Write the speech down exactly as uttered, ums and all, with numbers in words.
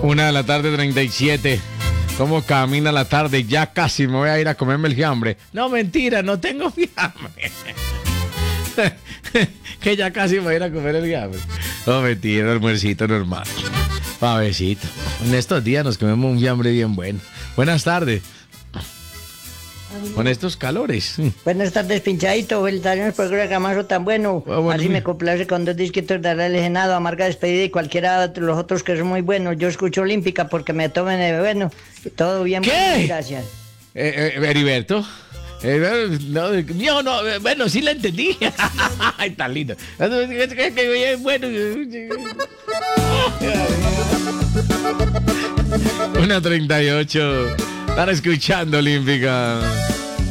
Una de la tarde, treinta y siete. ¿Cómo camina la tarde? Ya casi me voy a ir a comerme el fiambre. No, mentira, no tengo fiambre. Que ya casi me voy a ir a comer el fiambre. No, mentira, almuercito normal. Pavecito. En estos días nos comemos un fiambre bien bueno. Buenas tardes. Con estos calores. Buenas tardes, pinchadito. Felicitaciones por el programazo tan bueno. Ah, bueno, Así sí. me complace con dos disquitos de Arale Genado, Amarga Despedida y cualquiera de los otros que son muy buenos. Yo escucho Olímpica porque me tomen de bueno. Y todo bien. ¿Qué? Bueno, gracias. Eh, eh, Heriberto. Eh, no, yo no, eh, bueno, sí la entendí. Ay, tan lindo. Bueno. Una treinta y ocho. Están escuchando Olímpica.